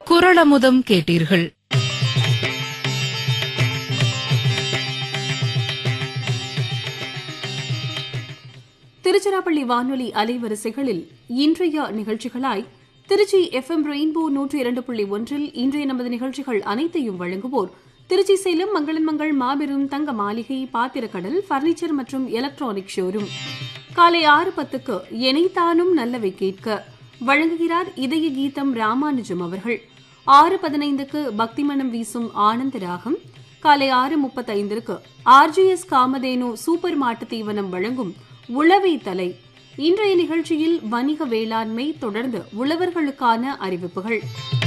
குறளமுதம் கேட்டீர்கள். திருச்சிராப்பள்ளி வானொலி அலைவரிசைகளில் இன்றைய நிகழ்ச்சிகளாய் திருச்சி FM ரெயின்போ 102.1 இன்றைய நமது நிகழ்ச்சிகள் அனைத்தையும் வழங்குவோர் திருச்சி சேலம் மங்களன் மங்கள் மாபெரும் தங்க மாளிகை பாத்திரக்கடல் பர்னிச்சர் மற்றும் எலக்ட்ரானிக் ஷோரூம். காலை 6:10 எனைத்தானும் நல்லவை கேட்க வழங்குகிறார் இதய கீதம் ராமானுஜம் அவர்கள். 6:15 பக்திமணம் வீசும் ஆனந்த ராகம். காலை 6:35 RGS காமதேனு சூப்பர் மாட்டு தீவனம் வழங்கும் உழவை தலை. இன்றைய நிகழ்ச்சியில் வணிக வேளாண்மை, தொடர்ந்து உழவர்களுக்கான அறிவிப்புகள்.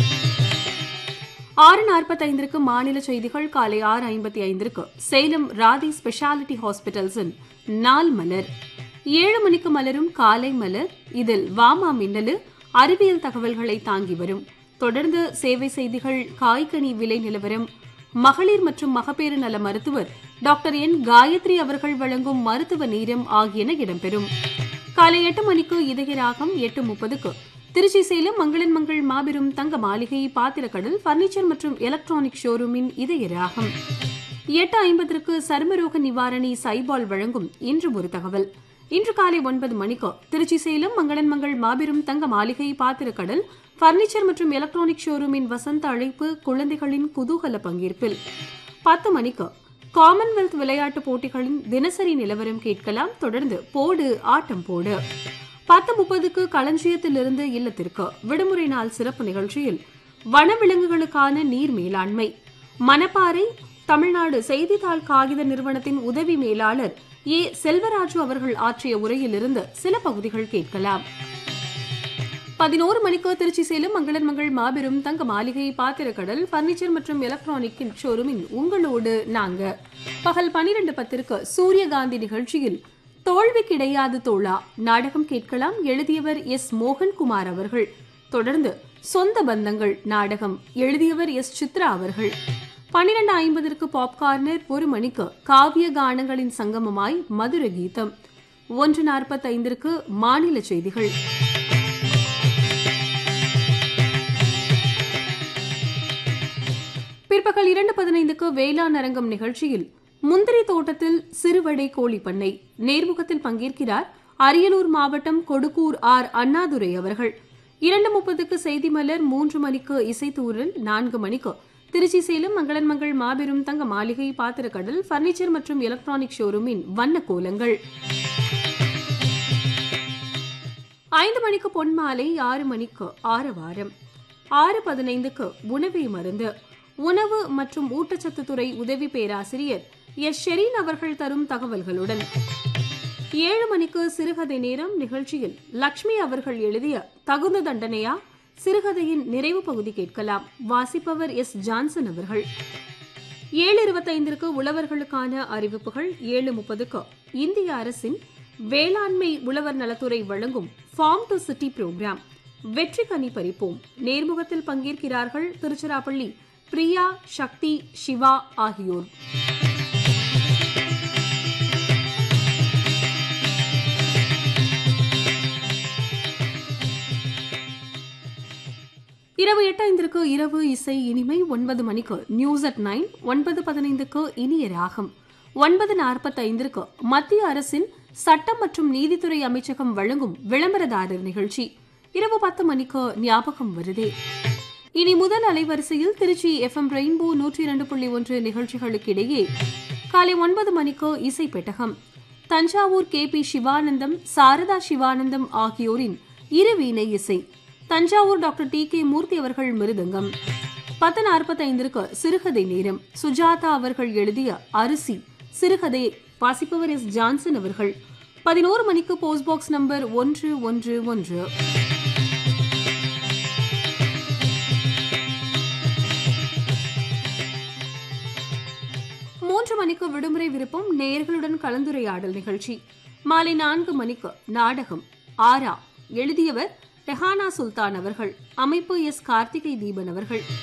6:45 மாநில செய்திகள். காலை 6:55 சேலம் ராதி ஸ்பெஷாலிட்டி ஹாஸ்பிட்டல்ஸின் நாள் மலர். 7 மணிக்கு மலரும் காலை மலர். இதில் வாமா மின்னலு அறிவியல் தகவல்களை தாங்கி வரும். தொடர்ந்து சேவை செய்திகள், காய்கனி விலை நிலவரம், மகளிர் மற்றும் மகப்பேறு நல மருத்துவர் டாக்டர் என் காயத்ரி அவர்கள் வழங்கும் மருத்துவ நேரம் ஆகியன இடம்பெறும். காலை 8 மணிக்கு இதயராகம். 8:30 திருச்சி சேலம் மங்களன் மங்கள் மாபெரும் தங்க மாளிகை பாத்திரக்கடல் பர்னிச்சர் மற்றும் எலக்ட்ரானிக் ஷோரூமின் இதயராகம். 8:50 சர்மரோக நிவாரணி சைபால் வழங்கும் இன்று ஒரு தகவல். இன்று காலை 9 மணிக்கு திருச்சி சேலம் மங்களன் மங்கள் மாபெரும் தங்க மாளிகை பாத்திரக்கடல் பர்னிச்சர் மற்றும் எலக்ட்ரானிக் ஷோரூமின் வசந்த அழைப்பு குழந்தைகளின் குதூகல பங்கேற்பில். 10 மணிக்கு காமன்வெல்த் விளையாட்டுப் போட்டிகளின் தினசரி நிலவரம் கேட்கலாம். தொடர்ந்து போடு ஆட்டம் போடு. 10:30 களஞ்சியத்திலிருந்து இல்லத்திற்கு விடுமுறை நாள் சிறப்பு நிகழ்ச்சியில் வனவிலங்குகளுக்கான நீர் மேலாண்மை, மணப்பாறை தமிழ்நாடு செய்தித்தாள் காகித நிறுவனத்தின் உதவி மேலாளர் ஏ செல்வராஜு அவர்கள் ஆற்றிய உரையிலிருந்து சில பகுதிகள் கேட்கலாம். 11 மணிக்கு திருச்சி சேலம் மங்களன் மங்கள் மாபெரும் தங்க மாளிகை பாத்திரக்கடல் பர்னிச்சர் மற்றும் எலக்ட்ரானிக் ஷோரூமின் உங்களோடு நாங்க. பகல் 12:10 சூரியகாந்தி நிகழ்ச்சியில் தோல்வி கிடையாது தோழா நாடகம் கேட்கலாம். எழுதியவர் எஸ் மோகன்குமார் அவர்கள். தொடர்ந்து சொந்த பந்தங்கள் நாடகம், எழுதியவர் எஸ் சித்ரா அவர்கள். 12:50 பாப்கார்னர். 1 மணிக்கு காவிய கானங்களின் சங்கமமாய் மதுர கீதம். 1:45 மாநில செய்திகள். பிற்பகல் 2:15 வேளாண் அரங்கம் நிகழ்ச்சியில் முந்திரி தோட்டத்தில் சிறுவடை கோழி பண்ணை நேர்முகத்தில் பங்கேற்கிறார் அரியலூர் மாவட்டம் கொடுக்கூர் ஆர் அண்ணாதுரை அவர்கள். 2:30 செய்தி மலர். 3 மணிக்கு இசைத்தூரல். 4 மணிக்கு திருச்சி சேலம் மங்களன் மங்கள் மாபெரும் தங்க மாளிகை பாத்திரக்கடல் பர்னிச்சர் மற்றும் எலக்ட்ரானிக் ஷோரூமின் வண்ண கோலங்கள். 5 மணிக்கு பொன்மாலை. 6 மணிக்கு ஆரவாரம். 6:15 உணவே மருந்து, உணவு மற்றும் ஊட்டச்சத்து துறை உதவி பேராசிரியர் எஸ் ஷெரீன் அவர்கள் தரும் தகவல்களுடன். 7 மணிக்கு சிறுகதை நேரம். நிகழ்ச்சியில் லக்ஷ்மி அவர்கள் எழுதிய தகுந்த தண்டனையா சிறுகதையின் நிறைவு பகுதி கேட்கலாம். வாசிப்பவர் எஸ் ஜான்சன் அவர்கள். 7:25 உழவர்களுக்கான அறிவிப்புகள். 7:30 இந்திய அரசின் வேளாண்மை உழவர் நலத்துறை வழங்கும் ஃபார்ம் டு சிட்டி புரோகிராம் வெற்றி கனி பறிப்போம். நேர்முகத்தில் பங்கேற்கிறார்கள் திருச்சிராப்பள்ளி பிரியா, சக்தி, சிவா ஆகியோர். இரவு 8:05 இரவு இசை இனிமை. 9 மணிக்கு நியூஸ் அட் 9. 9:15 இனிய ராகம். 9:45 மத்திய அரசின் சட்டம் மற்றும் நீதித்துறை அமைச்சகம் வழங்கும் விளம்பரதாரர் நிகழ்ச்சி. இரவு 10 மணிக்கு ஞாபகம் வருதே. இனி முதல் அலைவரிசையில் திருச்சி FM ரெயின்போ 102.1 நிகழ்ச்சிகளுக்கு இடையே காலை 9 மணிக்கு இசை பெட்டகம். தஞ்சாவூர் KP சிவானந்தம், சாரதா சிவானந்தம் ஆகியோரின் இரு வீணை இசை. தஞ்சாவூர் டாக்டர் TK மூர்த்தி அவர்கள் மிருதங்கம். 10:45 சிறுகதை நேரம். சுஜாதா அவர்கள் எழுதிய அரிசி சிறுகதை வாசிப்பவர் எஸ் ஜான்சன் அவர்கள். 11 மணிக்கு போஸ்ட் பாக்ஸ் நம்பர் 111. 3 மணிக்கு விடுமுறை விருப்பம், நேயர்களுடன் கலந்துரையாடல் நிகழ்ச்சி. மாலை 4 மணிக்கு நாடகம் ஆரா, எழுதியவர் ரெஹானா சுல்தான் அவர்கள். அமைப்பு எஸ் கார்த்திகை தீபன் அவர்கள்.